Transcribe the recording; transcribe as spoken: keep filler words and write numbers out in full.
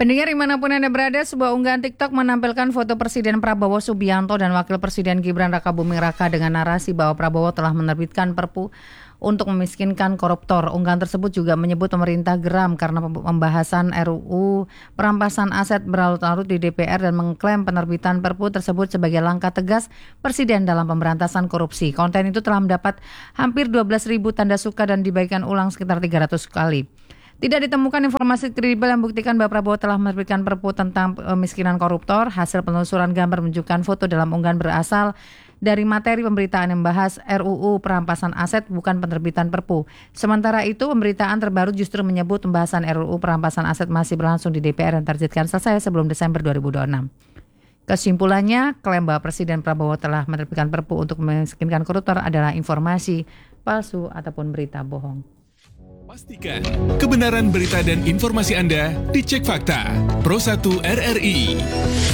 Pendengar dimanapun Anda berada, sebuah unggahan TikTok menampilkan foto Presiden Prabowo Subianto dan Wakil Presiden Gibran Rakabuming Raka dengan narasi bahwa Prabowo telah menerbitkan Perpu untuk memiskinkan koruptor. Unggahan tersebut juga menyebut pemerintah geram karena pembahasan R U U perampasan aset berlarut-larut di D P R dan mengklaim penerbitan Perpu tersebut sebagai langkah tegas Presiden dalam pemberantasan korupsi. Konten itu telah mendapat hampir dua belas ribu tanda suka dan dibagikan ulang sekitar tiga ratus kali. Tidak ditemukan informasi kredibel yang membuktikan bahwa Prabowo telah menerbitkan Perpu tentang kemiskinan koruptor. Hasil penelusuran gambar menunjukkan foto dalam unggahan berasal dari materi pemberitaan yang membahas R U U perampasan aset, bukan penerbitan Perpu. Sementara itu, pemberitaan terbaru justru menyebut pembahasan R U U perampasan aset masih berlangsung di D P R dan targetkan selesai sebelum Desember dua ribu dua puluh enam. Kesimpulannya, klaim bahwa Presiden Prabowo telah menerbitkan Perpu untuk memiskinkan koruptor adalah informasi palsu ataupun berita bohong. Pastikan kebenaran berita dan informasi Anda dicek fakta. Pro satu R R I.